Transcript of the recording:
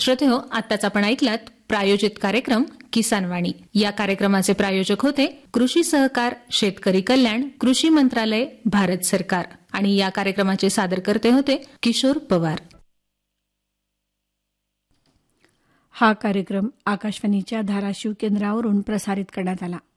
श्रोतेहो, आत्ताच आपण ऐकलात प्रायोजित कार्यक्रम किसान वाणी. या कार्यक्रमाचे प्रायोजक होते कृषी सहकार शेतकरी कल्याण कृषी मंत्रालय भारत सरकार आणि या कार्यक्रमाचे सादरकर्ते होते किशोर पवार. हा कार्यक्रम आकाशवाणीच्या धाराशिव केंद्रावरून प्रसारित करण्यात आला.